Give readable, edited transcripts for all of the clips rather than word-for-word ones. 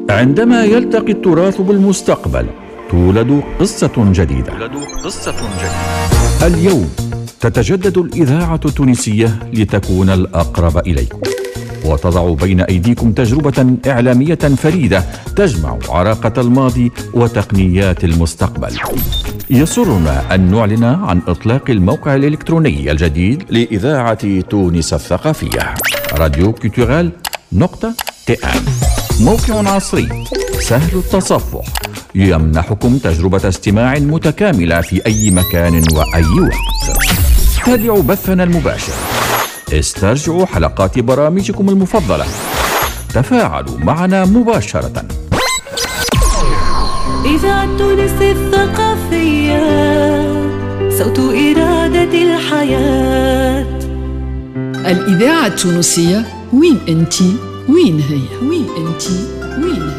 عندما يلتقي التراث بالمستقبل تولد قصة جديدة. اليوم تتجدد الإذاعة التونسية لتكون الأقرب إليكم، وتضع بين أيديكم تجربة إعلامية فريدة تجمع عراقة الماضي وتقنيات المستقبل. يسرنا أن نعلن عن إطلاق الموقع الإلكتروني الجديد لإذاعة تونس الثقافية، radio-culturel.tn. موقع عصري سهل التصفح يمنحكم تجربة استماع متكاملة في أي مكان وأي وقت. تابعوا بثنا المباشر، استرجعوا حلقات برامجكم المفضلة، تفاعلوا معنا مباشرة. إذاعة تونس الثقافية، صوت إرادة الحياة. الإذاعة التونسية، وين أنتي؟ وين هي؟ وين أنتي؟ وين هي؟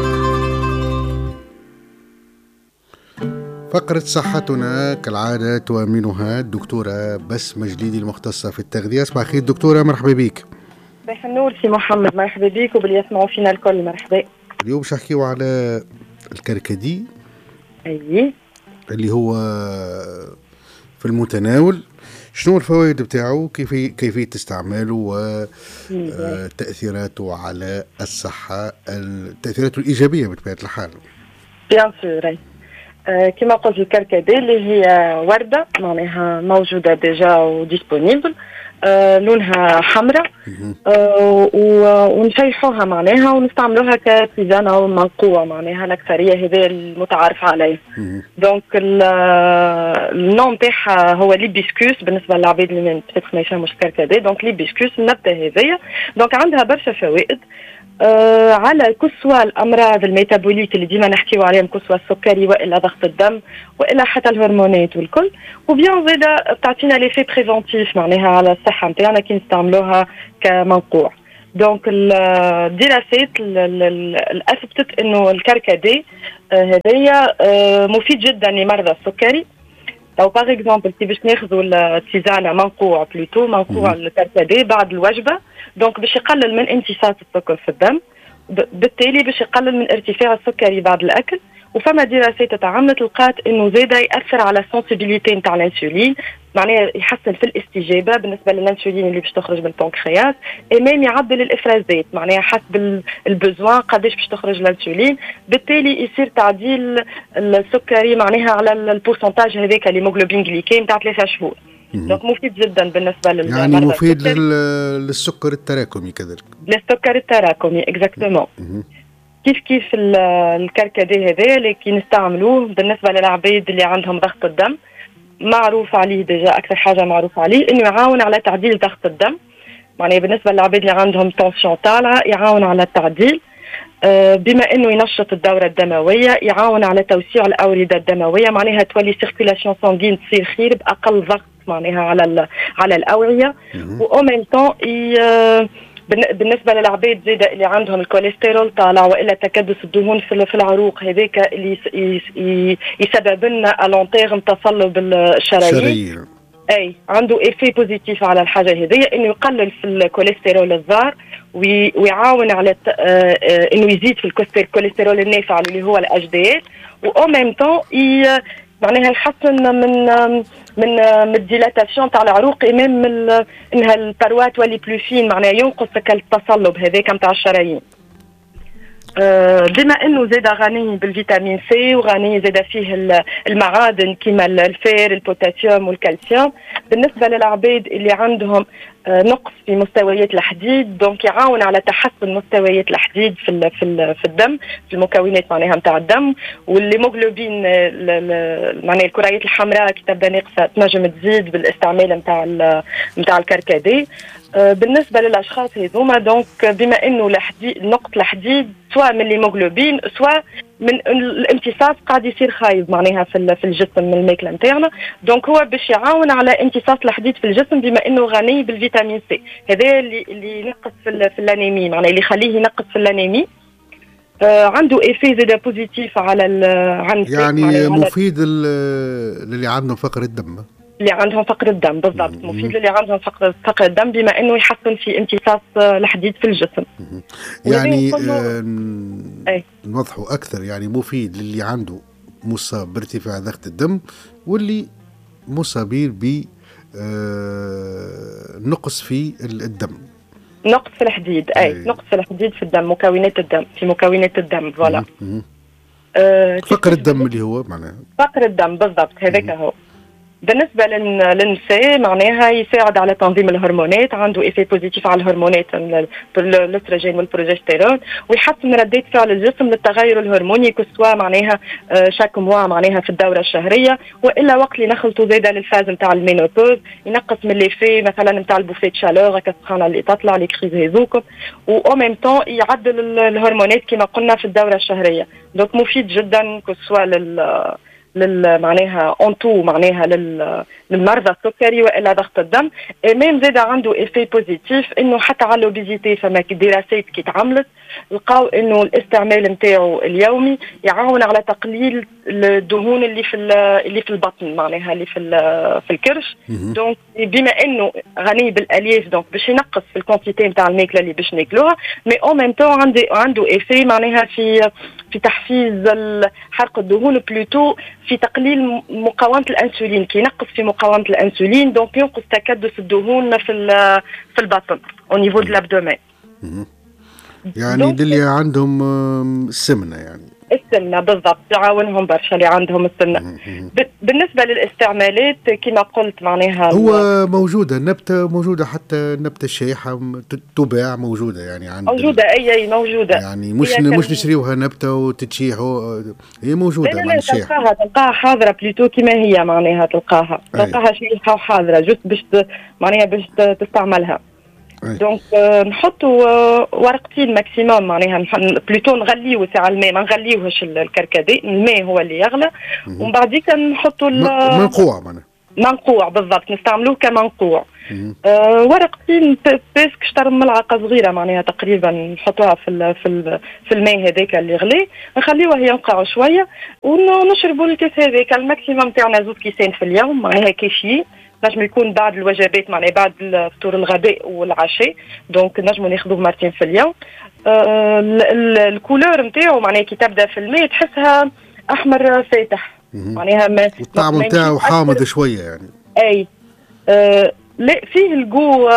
فقرة صحتنا كالعادة تؤمنها الدكتورة بسمة جديدي المختصة في التغذية. صباح الخير دكتورة، مرحبا بك. صباح النور سي محمد، مرحبا بك وباللي يسمعوا فينا الكل مرحبا. اليوم باش نحكيو على الكركدي. أي اللي هو في المتناول. شنو الفوائد بتاعه، كيفية استعماله وتأثيراته على الصحة، التأثيرات الإيجابية بطبيعة الحال. بيان سور. كما قلت الكركدي اللي هي وردة معناها موجودة ديجا وديسبونيبل، لونها حمراء، ونشيحوها معناها ونستعملوها كتيزانة أو منقوة معناها الأكثرية هذا المتعارف عليه. دونك النوم تاعها هو ليبيسكوس بالنسبة للعباد اللي ما يفهموش الكركدي. دونك ليبيسكوس النبتة هذية دونك عندها برشا فوائد على كسوة الأمراض الميتابوليك اللي ديما نحكيو عليهم، كسوة السكري وإلا ضغط الدم وإلا حتى الهرمونات والكل. وبيان زيدا بتعطينا ليفي بريفونتيف معناها على الصحة نتاعنا كي نستعملوها كمنقوع. دونك الدراسات أثبتت إنه الكركدي هذايا مفيد جدا لمرضى السكري. لو باغ اكزومبل كي باش ناخذوا التيزانه منقوع منقوع الكركدي بعد الوجبه، دونك باش يقلل من امتصاص السكر في الدم، بالتالي باش يقلل من ارتفاع السكري بعد الاكل. وفما دراسات تعملت لقات انه زاده ياثر على السنسيبيليتي نتاع الانسولين، معناها يحسن في الاستجابه بالنسبه للانسولين اللي باش تخرج من البنكرياس، امام يعدل الافرازات معناها حسب البزوان قداش باش تخرج الانسولين، بالتالي يصير تعديل السكري معناها على البورسنتاج هذاك الهيموغلوبين جليكي نتاع 3 شهور. دونك مفيد جدا بالنسبه يعني مفيد للسكر التراكمي كذلك. للسكر التراكمي اكزاكتومون. كيف الكركدي هذا اللي كي نستعملوه بالنسبه للعباد اللي عندهم ضغط الدم، معروف عليه ديجا اكثر حاجه معروف عليه انه يعاون على تعديل ضغط الدم. معناها بالنسبه للعباد اللي عندهم تونسيون طالعه يعاون على التعديل، بما انه ينشط الدوره الدمويه، يعاون على توسيع الاورده الدمويه، معناها تولي سيركيلاسيون سانغين تصير خير باقل ضغط معناها على الاوعيه. و ميم طون بالنسبه للعباد زاده اللي عندهم الكوليسترول طالع والا تكدس الدهون في العروق، هذاك اللي يسبب لنا الون تيرم تصلب الشرايين. اي عنده ايفي بوزيتيف على الحاجه هذه، انه يقلل في الكوليسترول الزار ويعاون على انه يزيد في الكوليسترول النافع اللي هو الاتش دي ال. و ميم طون معناها يحسن من الديلاتاسيون تاع العروق، امام انها الباروا تولي بلو فين، معناها ينقص التصلب هذاك نتاع الشرايين. بما انه زاد غني بالفيتامين سي وغني زاد فيه المعادن كيما الفير البوتاسيوم والكالسيوم. بالنسبه للعباد اللي عندهم نقص في مستويات الحديد، دونك يعاون على تحسن مستويات الحديد في الدم، في المكونات معناها نتاع الدم. والهيموغلوبين معناها الكريات الحمراء كي تبدا ناقصه تنجم تزيد بالاستعمال نتاع الكركدي. بالنسبه للاشخاص هذوما دونك بما انه نقص الحديد سواء من الهيموغلوبين سواء من الامتصاص قاعد يصير خايب معناها في الجسم من الماكله نتاعنا، دونك هو باش يعاون على امتصاص الحديد في الجسم بما انه غني بالفيتامين سي. هذا اللي ينقص في الانيمي، معناها اللي يخليه ينقص في الانيمي. عنده ايفي زاده بوزيتيف على يعني مفيد اللي عندهم فقر الدم. اللي عندهم فقر الدم بالضبط، مفيد اللي عندهم فقر الدم بما انه يحسن في امتصاص الحديد في الجسم. يعني نوضحوا اكثر، يعني مفيد للي عنده مصاب بارتفاع ضغط الدم واللي مصابين ب نقص في الدم. نقص في الحديد، نقص في الحديد في الدم، مكونات الدم، في مكونات الدم، فوالا. فقر الدم اللي هو معناها فقر الدم بالضبط، هذاك هو. بالنسبة للنساء معناها يساعد على تنظيم الهرمونات، عنده إيفي بوزيتيف على الهرمونات الاستروجين والبروجستيرون، ويحسن ردات فعل الجسم للتغير الهرموني كسوا معناها شاك موا معناها في الدورة الشهرية، وإلا وقت اللي نخلطوا زايدة للفاز نتاع المينوبوز ينقص من ليفي مثلا نتاع البوفيت شالور السخانة اللي تطلع لي كريز هذوكم، و ميم طون يعدل الهرمونات كما قلنا في الدورة الشهرية. دونك مفيد جدا كسوا معناها اونتو معناها للمرضى السكري والا ضغط الدم. ميم زاد عنده ايفي بوزيتيف انه حتى على الاوبيزيتي فما دراسات كي تعملت لقاو انه الاستعمال نتاعو اليومي يعاون على تقليل الدهون اللي في البطن معناها اللي في الكرش. دونك بما انه غني بالالياف دونك باش ينقص في الكونتيتي نتاع الماكله اللي باش ناكلوها، مي او ميم طون عنده ايفي معناها في تحفيز حرق الدهون بلوتو في تقليل مقاومه الانسولين، كي ينقص في مقاومه الانسولين دونك ينقص تكدس الدهون في البطن او نيفو دو لابدومين. يعني اللي عندهم السمنه، يعني السمنه بالضبط تعاونهم برشا اللي عندهم السمنه. بالنسبه للاستعمالات كما قلت معناها هو موجوده نبته، موجوده حتى نبته الشيحه تباع موجوده، يعني عند موجوده اي موجوده، يعني مش نشريوها نبته وتتشيحوا، هي موجوده. لا تلقاها حاضره بليتو كما هي معناها تلقاها شيحه وحاضره جست باش تستعملها. دونك نحطوا ورقتين ماكسيموم معناها بلوتو نغليوه ساعة الماء، ما نغليوهش الكركدي، الماء هو اللي يغلى، ومن بعديك نحطوا منقوع معناها منقوع بالضبط، نستعملوه كمنقوع. ورقتين بيسك شطر ملعقة صغيرة معناها تقريبا نحطوها في الماء هذاك اللي غلي، نخليوه ينقع شوية ونشربوا الكاس هذاك. الماكسيموم تاعنا 2 كيسان في اليوم معناها كافيين، نجم يكون بعد الوجبات معناها بعد فطور الغداء والعشاء، دونك نجموا ناخذوه مرتين في اليوم. الكولور نتاعو معناها كي تبدا في الماء تحسها احمر فاتح معناها الطعم نتاعو حامض شويه يعني. اي لا فيه الجو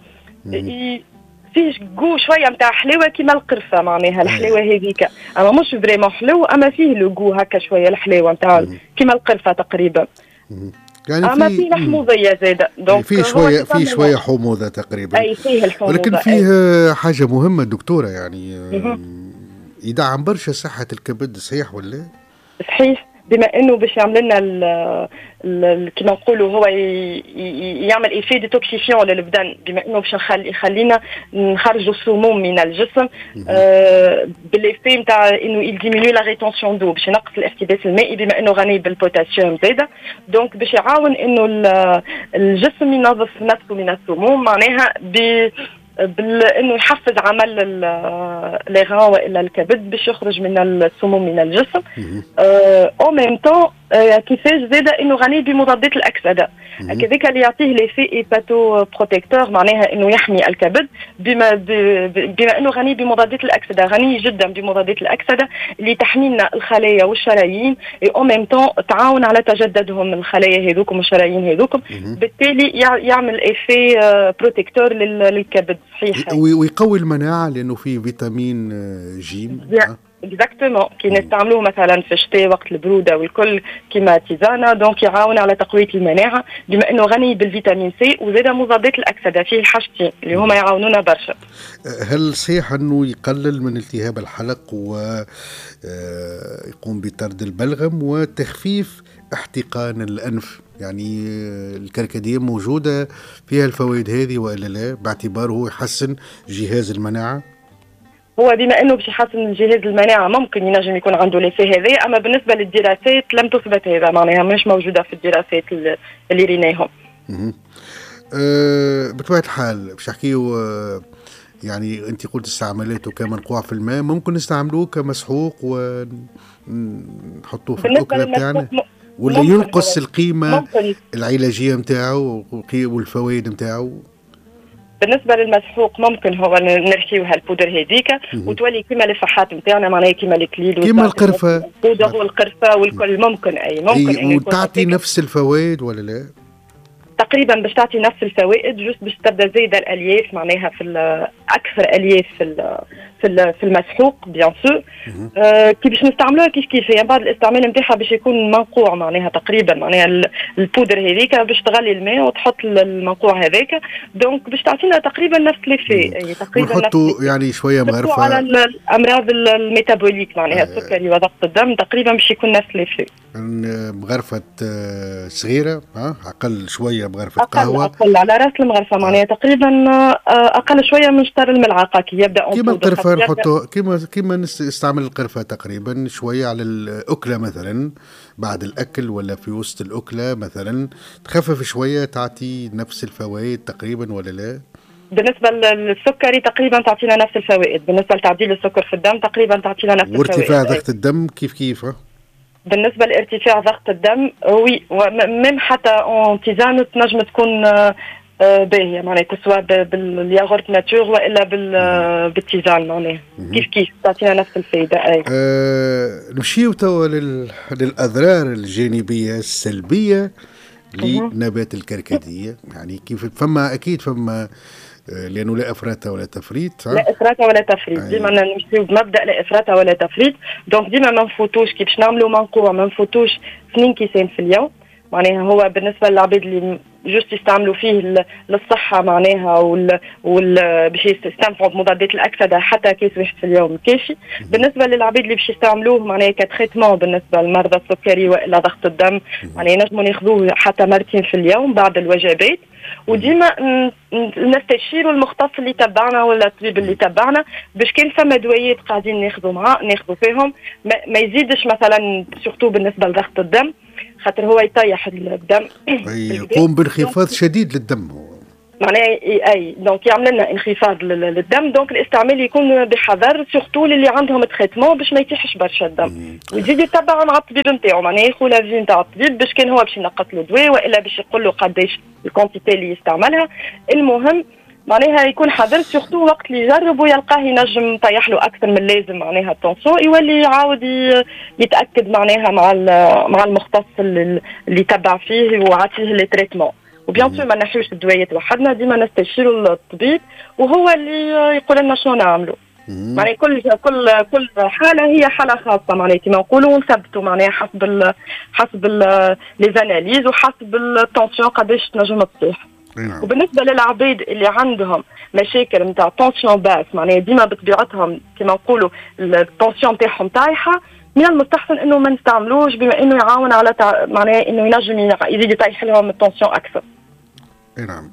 فيه جو شويه نتاع حلاوه كيما القرفه معناها الحلاوه هذيك، اما مش فريمون حلو، اما فيه الجو هكا شويه الحلاوه نتاع كيما القرفه تقريبا. يعني اما فيه حموضيه زاده، دونك فيه شويه حموضه تقريبا. اي فيه الحموضه، ولكن فيه حاجه مهمه دكتوره، يعني يدعم برشا صحه الكبد، صحيح ولا؟ صحيح، بما انه باش يعمل لنا كما نقولوا هو يعمل ايفي ديتوكسيفيون للبدن، بما انه باش يخلينا نخرجوا السموم من الجسم بالايفي نتاع انه يديمينيو لا ريتونسيون دو، باش ينقص الاحتباس المائي بما انه غني بالبوتاسيوم زاده، دونك باش يعاون انه الجسم ينظف نفسه من السموم معناها انه يحفز عمل لي غان والا الكبد باش يخرج من السموم من الجسم. او ميم طون كيفاش زاده انه غني بمضادات الاكسده، كذلك اللي يعطيه ليفي ايباتو بروتيكتور معناها انه يحمي الكبد بما انه غني بمضادات الاكسده، غني جدا بمضادات الاكسده اللي تحمي لنا الخلايا والشرايين، او ميم طون تعاون على تجددهم الخلايا هذوكم والشرايين هذوكم، بالتالي يعمل ايفي بروتيكتور للكبد. صحيح، ويقوي المناعه لانه فيه فيتامين جيم. اكزاكتومون، كي نستعملوه مثلا في الشتاء وقت البروده والكل كيما تيزانا، دونك يعاون على تقويه المناعه بما انه غني بالفيتامين سي وزاد مضادات الاكسده، فيه الحاجتين اللي هما يعاونونا برشا. هل صحيح انه يقلل من التهاب الحلق ويقوم بطرد البلغم وتخفيف احتقان الانف؟ يعني الكركديه موجوده فيها الفوائد هذه والا لا، باعتباره يحسن جهاز المناعه؟ هو بما انه باش يحسن جهاز المناعه ممكن ينجم يكون عنده ليفي هذا، اما بالنسبه للدراسات لم تثبت هذا معناها مش موجوده في الدراسات اللي ريناهم. بطبيعه الحال باش نحكيو يعني انت قلت استعمالته كمنقوع في الماء، ممكن نستعملوه كمسحوق ونحطوه في الاكله بتاعنا، ولا ينقص القيمه العلاجيه نتاعو والفوائد نتاعو؟ بالنسبه للمسحوق ممكن هو نرشيوها البودر هذيك وتولي كيما الفحات نتاعنا معناها كيما الكليل كيما القرفه البودر والقرفه والكل ممكن ممكن وتعطي نفس الفوائد ولا لا؟ تقريبا باش تعطي نفس الفوائد جوست باش تبدا زايده الالياف معناها في اكثر الياف في المسحوق بيان سور. كي باش نستعملوها كيف يعني بعد الاستعمال نتاعها باش يكون منقوع معناها تقريبا معناها البودر هذيك باش تغلي الماء وتحط المنقوع هذاك دونك باش تعطينا تقريبا نفس ليفي يعني تقريبا نحطوا يعني شويه مغرفه على الامراض الميتابوليك معناها السكري وضغط الدم تقريبا باش يكون نفس ليفي. مغرفه صغيره اقل شويه بغرفه قهوه اقل على راس المغرفه معناها تقريبا اقل شويه من شطر الملعقه كي يبدا كيما القرفه نحطوا كيما نستعمل القرفه تقريبا شويه على الاكله مثلا بعد الاكل ولا في وسط الاكله مثلا تخفف شويه تعطي نفس الفوائد تقريبا ولا لا؟ بالنسبه للسكري تقريبا تعطينا نفس الفوائد. بالنسبه لتعديل السكر في الدم تقريبا تعطينا نفس الفوائد. وارتفاع ضغط الدم كيف بالنسبه لارتفاع ضغط الدم وي ومم حتى اون تيزان تنجم تكون باهيه معناها كسوا بالياغورت ناتور والا بالتيزان معناها كيف تعطينا نفس الفائده. نمشيو توا للاضرار الجانبيه السلبيه لنبات الكركديه يعني كيف فما لانه لا افراط ولا تفريط. لا افراط ولا تفريط ديما نمشيو بمبدا لا افراط ولا تفريط دونك ديما ما نفوتوش كي باش نعملوا منقوع ما نفوتوش 2 كيسان في اليوم معناها هو بالنسبه للعباد اللي جوست يستعملوا فيه للصحه معناها باش يستنفعوا بمضادات الاكسده حتى كيس واحد في اليوم كافي. بالنسبه للعباد اللي باش يستعملوه معناها كتريتمون بالنسبه لمرضى السكري والا ضغط الدم معناها ينجموا ياخذوه حتى مرتين في اليوم بعد الوجبات وديما نستشيروا المختص اللي تبعنا ولا الطبيب اللي تبعنا باش كان فما دوايات قاعدين ناخذوا فيهم ما يزيدش مثلا سورتو بالنسبه لضغط الدم خاطر هو يطيح الدم يقوم بانخفاض شديد للدم معناها اي دونك يعمل لنا انخفاض للدم دونك الاستعمال يكون بحذر سورتو اللي عندهم تريتمون باش ما يتيحش برشا الدم ويزيد يتبع مع الطبيب نتاعو معناها ياخذ لافي نتاع الطبيب باش كان هو باش ينقط له دواء والا باش يقول له قداش الكونتيتي اللي يستعملها. المهم معناها يكون حذر سورتو وقت اللي يجرب ويلقاه ينجم يطيح له اكثر من اللازم معناها التونسيون يولي يعاود يتاكد معناها مع المختص اللي يتبع فيه ويعطيه لي تريتمون وبيان سور ما نحيوش الدوايات وحدنا ديما نستشيروا الطبيب وهو اللي يقول لنا شنو نعملوا معناها كل حاله هي حاله خاصه معناها كيما نقولوا ونثبتوا معناها حسب لي زاناليز وحسب التونسيون قداش تنجم تطيح. وبالنسبه للعباد اللي عندهم مشاكل نتاع تونسيون باس معناها ديما بطبيعتهم كما نقولوا التونسيون نتاعهم طايحه من المستحسن انه ما نستعملوش بما انه يعاون على معناها انه ينجم يزيد يطيح لهم التونسيون اكثر. نعم.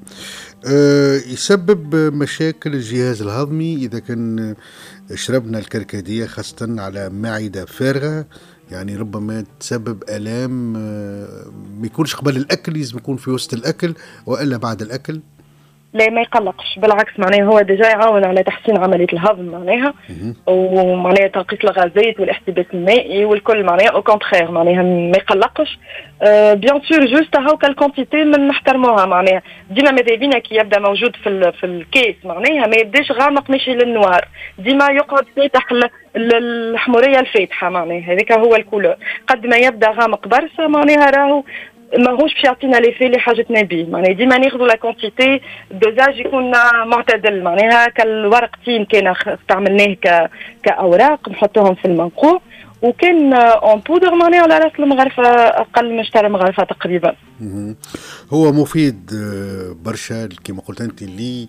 يسبب مشاكل الجهاز الهضمي اذا كان شربنا الكركديه خاصه على معده فارغه يعني ربما تسبب آلام ما يكونش قبل الأكل لازم يكون في وسط الأكل وإلا بعد الأكل. لا ما يقلقش بالعكس معناها هو ديجا يعاون على تحسين عملية الهضم معناها ومعناها تنقيص الغازات والاحتباس المائي والكل معناها او كونترير معناها ما يقلقش. بيان سور جوست هاكا الكونتيتي من نحترموها معناها ديما ماذا بينا كي يبدا موجود في الكيس معناها ما يبداش غامق ماشي للنوار ديما يقعد فاتح الحموريه الفاتحه معناها هذاك هو الكولور قد ما يبدا غامق برشا معناها راهو ماهوش باش يعطينا لي في اللي حاجتنا به معناها ديما ناخذوا لا كونتيتي دوزاج يكون معتدل معناها كالورقتين كان استعملناه كاوراق نحطوهم في المنقوع وكان اون بودر معناها على راس المغرفه اقل من شتر مغرفه تقريبا. هو مفيد برشا كما قلت انت لي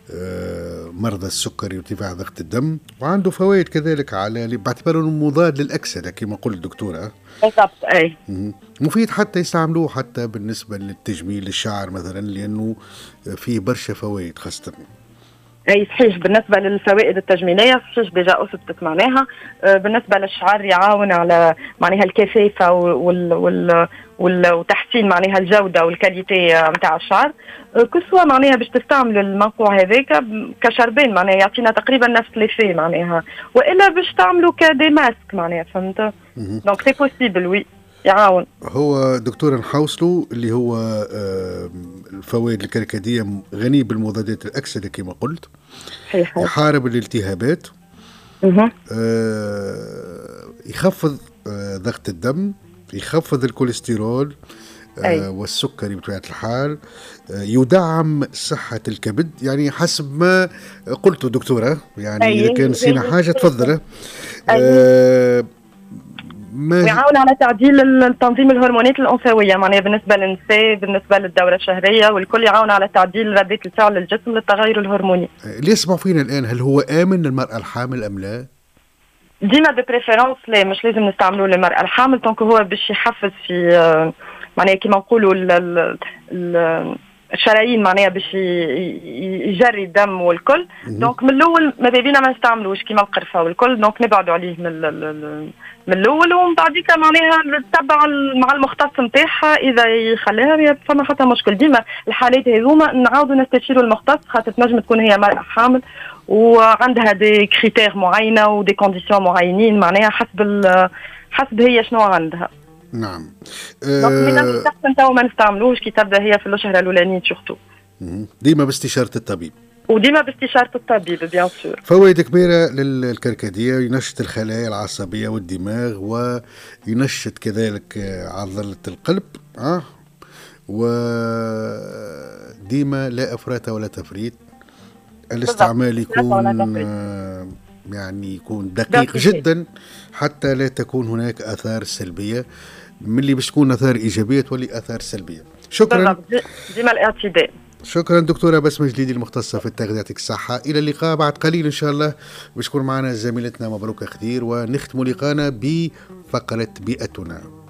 مرضى السكري وارتفاع ضغط الدم وعنده فوائد كذلك على باعتباره مضاد للاكسده كما قلت الدكتوره. بالضبط اي. مفيد حتى يستعملوه حتى بالنسبه للتجميل للشعر مثلا لانه فيه برشا فوائد خاصه. اي صحيح بالنسبه للفوائد التجميليه صحيح ديجا اثبتت معناها. بالنسبه للشعر يعاون على معناها الكثافه وتحسين معناها الجوده والكاليتي نتاع الشعر. كسوا معناها باش تستعمل المنقوع هذاك كشربين معناها يعطينا تقريبا نفس ليفي معناها والا باش تعملوا كدي ماسك معناها فهمت. دونك سي بوسيبل وي. يعاون. هو دكتور نحوصلو اللي هو الفوائد الكركديه غني بالمضادات الاكسده كما قلت، يحارب الالتهابات، يخفض ضغط الدم، يخفض الكوليسترول والسكري بطبيعة الحال، يدعم صحة الكبد، يعني حسب ما قلت دكتورة، يعني إذا كان نسينا حاجة تفضل. ويعاون على تعديل التنظيم الهرمونات الأنثوية، معناها بالنسبة للنساء، بالنسبة للدورة الشهرية والكل، يعاون على تعديل ردة الفعل الجسم للتغير الهرموني. اللي يسمعوا فينا الآن، هل هو آمن للمرأة الحامل أم لا؟ ديما ببريفيرونس لا، مش لازم نستعملوه للمرأة الحامل، طونك هو باش يحفز في معناها كيما نقولوا الشرايين، معناها باش يجري الدم والكل. دونك من الاول ماذا بينا ما نستعملوش كيما القرفه والكل، دونك نبعدوا عليه من الاول، ومن بعديك معناها نتبع مع المختص نتاعها اذا يخليها فما حتى مشكل. ديما الحالات هذوما نعاودوا نستشيروا المختص، خاطر تنجم تكون هي مرأة حامل وعندها دي كريتير معينه ودي كونديسيون معينين، معناها حسب هي شنو عندها. نعم. من الأحسن تو ما نستعملوش كي تبدا هي في الشهر الاولاني سورتو. ديما باستشارة الطبيب. وديما باستشارة الطبيب بيان سور. فوائد كبيرة للكركديه، ينشط الخلايا العصبية والدماغ، وينشط كذلك عضلة القلب، وديما لا أفراط ولا تفريط. الاستعمال يكون يعني يكون دقيق جدا حتى لا تكون هناك آثار سلبية، من اللي باش تكون آثار إيجابية تولي آثار سلبية. شكرا. ديما الاعتداء. شكرا دكتورة بسمة جليدي المختصة في التغذية الصحة. إلى اللقاء بعد قليل إن شاء الله، باش تكون معنا زميلتنا مبروكة خدير، ونختم لقانا بفقرة بيئتنا.